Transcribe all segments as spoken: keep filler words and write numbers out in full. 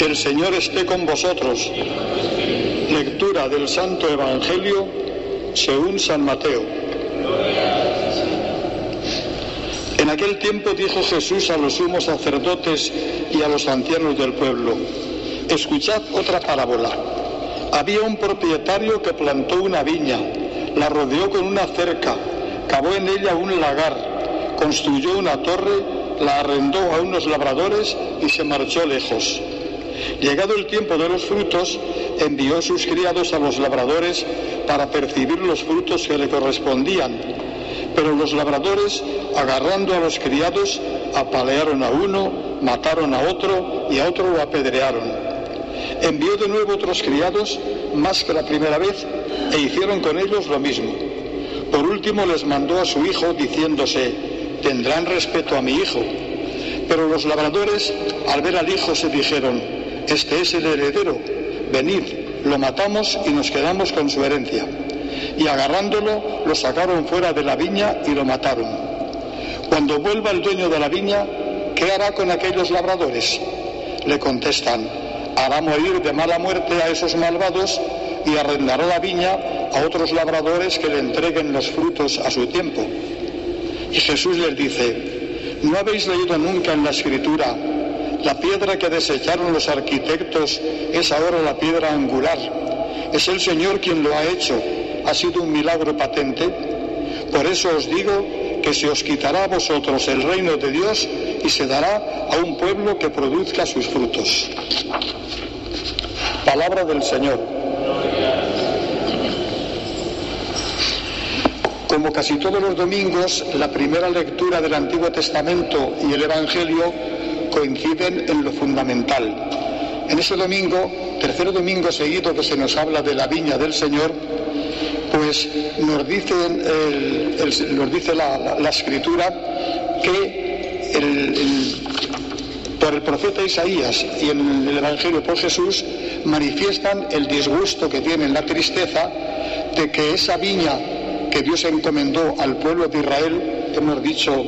El Señor esté con vosotros. Lectura del Santo Evangelio según San Mateo. En aquel tiempo dijo Jesús a los sumos sacerdotes y a los ancianos del pueblo: escuchad otra parábola. Había un propietario que plantó una viña, la rodeó con una cerca, cavó en ella un lagar, construyó una torre, la arrendó a unos labradores y se marchó lejos. Llegado el tiempo de los frutos, envió sus criados a los labradores para percibir los frutos que le correspondían. Pero los labradores, agarrando a los criados, apalearon a uno, mataron a otro y a otro lo apedrearon. Envió de nuevo otros criados, más que la primera vez, e hicieron con ellos lo mismo. Por último les mandó a su hijo, diciéndose: tendrán respeto a mi hijo. Pero los labradores, al ver al hijo, se dijeron: este es el heredero, venid, lo matamos y nos quedamos con su herencia. Y agarrándolo, lo sacaron fuera de la viña y lo mataron. Cuando vuelva el dueño de la viña, ¿qué hará con aquellos labradores? Le contestan: hará morir de mala muerte a esos malvados y arrendará la viña a otros labradores que le entreguen los frutos a su tiempo. Y Jesús les dice: ¿no habéis leído nunca en la Escritura: la piedra que desecharon los arquitectos es ahora la piedra angular? Es el Señor quien lo ha hecho. ¿Ha sido un milagro patente? Por eso os digo que se os quitará a vosotros el reino de Dios y se dará a un pueblo que produzca sus frutos. Palabra del Señor. Como casi todos los domingos, la primera lectura del Antiguo Testamento y el Evangelio coinciden en lo fundamental. En ese domingo, tercer domingo seguido que se nos habla de la viña del Señor, pues nos dice, el, el, nos dice la, la, la Escritura que el, el, por el profeta Isaías y en el Evangelio por Jesús manifiestan el disgusto que tienen, la tristeza de que esa viña que Dios encomendó al pueblo de Israel, hemos dicho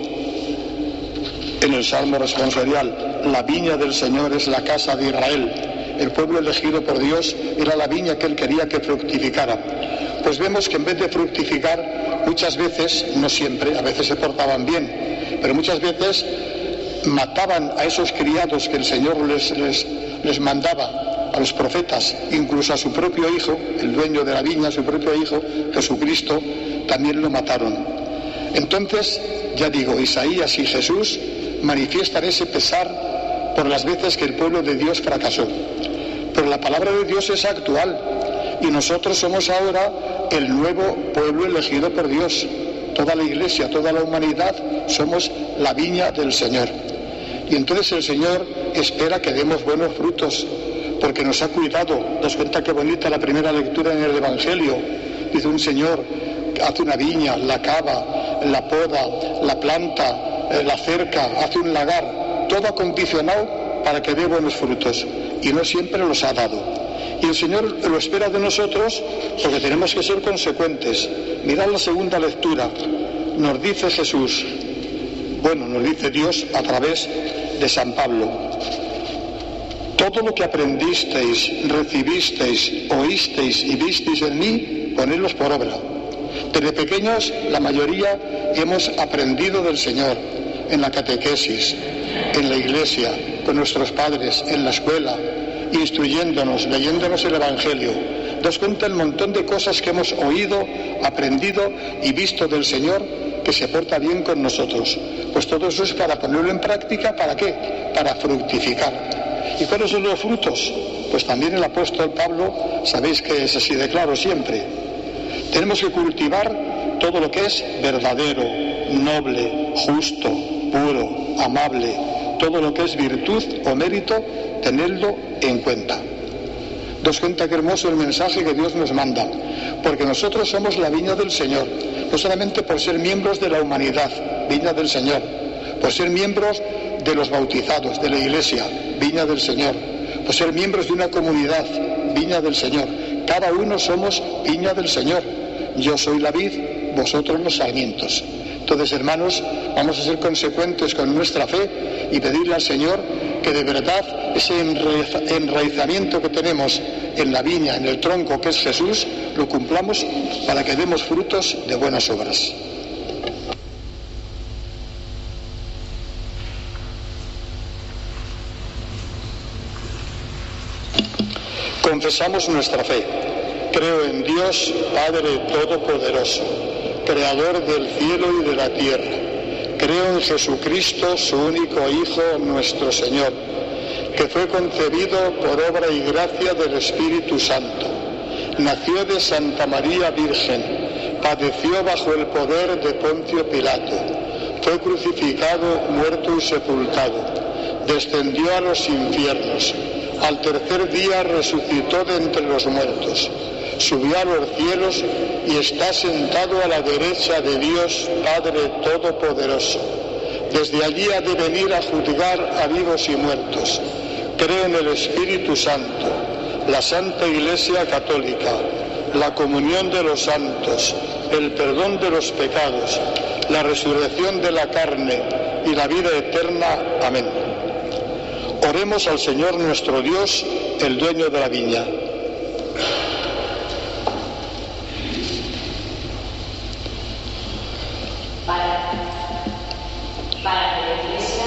en el Salmo responsorial: la viña del Señor es la casa de Israel. El pueblo elegido por Dios era la viña que Él quería que fructificara. Pues vemos que en vez de fructificar, muchas veces, no siempre, a veces se portaban bien, pero muchas veces mataban a esos criados que el Señor les, les, les mandaba, a los profetas, incluso a su propio hijo, el dueño de la viña, su propio hijo, Jesucristo, también lo mataron. Entonces, ya digo, Isaías y Jesús manifiestan ese pesar por las veces que el pueblo de Dios fracasó. Pero la palabra de Dios es actual y nosotros somos ahora el nuevo pueblo elegido por Dios. Toda la Iglesia, toda la humanidad somos la viña del Señor. Y entonces el Señor espera que demos buenos frutos, porque nos ha cuidado. ¿Das cuenta qué bonita la primera lectura en el Evangelio? Dice: un Señor hace una viña, la cava, la poda, la planta, la cerca, hace un lagar, todo acondicionado para que dé buenos frutos, y no siempre los ha dado. Y el Señor lo espera de nosotros porque tenemos que ser consecuentes. Mirad la segunda lectura. Nos dice Jesús, bueno, nos dice Dios a través de San Pablo: todo lo que aprendisteis, recibisteis, oísteis y visteis en mí, ponedlos por obra. Desde pequeños, la mayoría hemos aprendido del Señor, en la catequesis, en la iglesia, con nuestros padres, en la escuela, instruyéndonos, leyéndonos el Evangelio. Nos cuenta el montón de cosas que hemos oído, aprendido y visto del Señor, que se porta bien con nosotros. Pues todo eso es para ponerlo en práctica. ¿Para qué? Para fructificar. ¿Y cuáles son los frutos? Pues también el apóstol Pablo, sabéis que es así de claro siempre. Tenemos que cultivar todo lo que es verdadero, noble, justo, puro, amable. Todo lo que es virtud o mérito, tenerlo en cuenta. Dos cuenta qué hermoso el mensaje que Dios nos manda, porque nosotros somos la viña del Señor, no solamente por ser miembros de la humanidad, viña del Señor, por ser miembros de los bautizados, de la Iglesia, viña del Señor, por ser miembros de una comunidad, viña del Señor. Cada uno somos viña del Señor. Yo soy la vid, vosotros los sarmientos. Entonces, hermanos, vamos a ser consecuentes con nuestra fe y pedirle al Señor que de verdad ese enraizamiento que tenemos en la viña, en el tronco que es Jesús, lo cumplamos para que demos frutos de buenas obras. Confesamos nuestra fe. Creo en Dios, Padre Todopoderoso, Creador del cielo y de la tierra. Creo en Jesucristo, su único Hijo, nuestro Señor, que fue concebido por obra y gracia del Espíritu Santo. Nació de Santa María Virgen, padeció bajo el poder de Poncio Pilato, fue crucificado, muerto y sepultado, descendió a los infiernos, al tercer día resucitó de entre los muertos, subió a los cielos y está sentado a la derecha de Dios Padre Todopoderoso. Desde allí ha de venir a juzgar a vivos y muertos. Creo en el Espíritu Santo, la Santa Iglesia Católica, la comunión de los santos, el perdón de los pecados, la resurrección de la carne y la vida eterna. Amén. Oremos al Señor nuestro Dios, el dueño de la viña. Para, para que la Iglesia,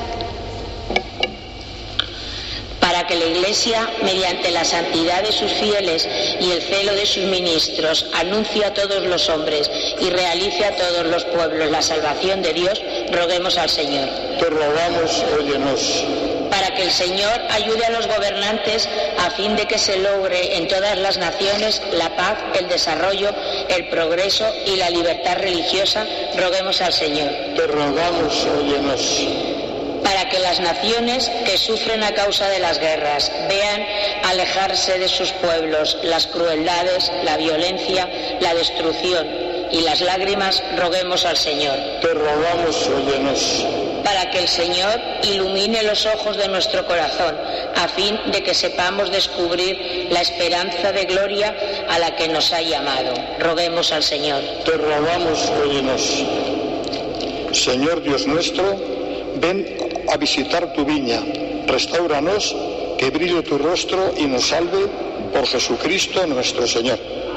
para que la Iglesia, mediante la santidad de sus fieles y el celo de sus ministros, anuncie a todos los hombres y realice a todos los pueblos la salvación de Dios, roguemos al Señor. Te rogamos, óyenos. Para que el Señor ayude a los gobernantes a fin de que se logre en todas las naciones la paz, el desarrollo, el progreso y la libertad religiosa, roguemos al Señor. Te rogamos, óyenos. Para que las naciones que sufren a causa de las guerras vean alejarse de sus pueblos las crueldades, la violencia, la destrucción y las lágrimas, roguemos al Señor. Te rogamos, óyenos. Para que el Señor ilumine los ojos de nuestro corazón, a fin de que sepamos descubrir la esperanza de gloria a la que nos ha llamado. Roguemos al Señor. Te rogamos, óyenos. Señor Dios nuestro, ven a visitar tu viña, restáuranos, que brille tu rostro y nos salve, por Jesucristo nuestro Señor.